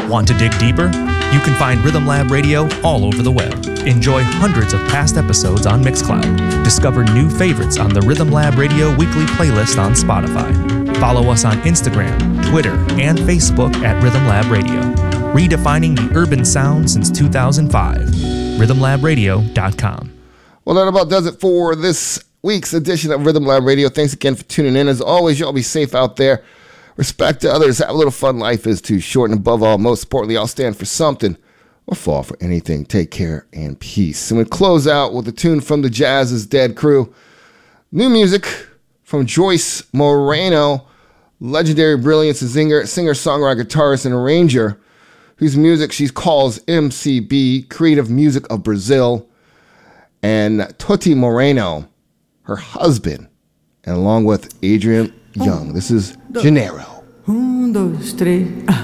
Want to dig deeper? You can find Rhythm Lab Radio all over the web. Enjoy hundreds of past episodes on Mixcloud. Discover new favorites on the Rhythm Lab Radio weekly playlist on Spotify. Follow us on Instagram, Twitter, and Facebook at Rhythm Lab Radio. Redefining the urban sound since 2005. RhythmLabRadio.com. Well, that about does it for this week's edition of Rhythm Lab Radio. Thanks again for tuning in. As always, y'all be safe out there. Respect to others. Have a little fun. Life is too short. And above all, most importantly, I'll stand for something or fall for anything. Take care and peace. And we close out with a tune from the Jazz is Dead crew. New music from Joyce Moreno, legendary brilliance singer, songwriter, guitarist, and arranger, whose music she calls MCB, Creative Music of Brazil, and Toti Moreno, her husband, and along with Adrian Young. This is Janeiro. 1, 2, 3.